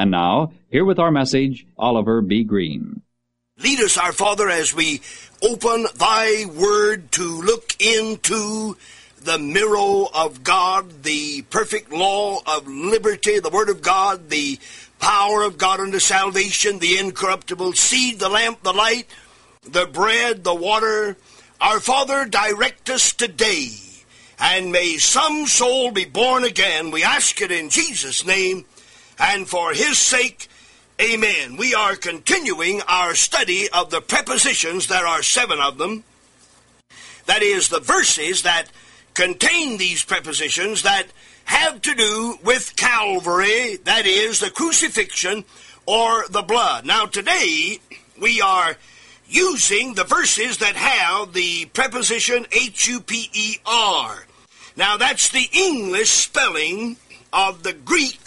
And now, here with our message, Oliver B. Green. Lead us, our Father, as we open thy word to look into the mirror of God, the perfect law of liberty, the word of God, the power of God unto salvation, the incorruptible seed, the lamp, the light, the bread, the water. Our Father, direct us today, and may some soul be born again. We ask it in Jesus' name, and for his sake, amen. We are continuing our study of the prepositions. There are 7 of them. That is, the verses that contain these prepositions that have to do with Calvary, that is, the crucifixion or the blood. Now, today, we are using the verses that have the preposition H-U-P-E-R. Now, that's the English spelling of the Greek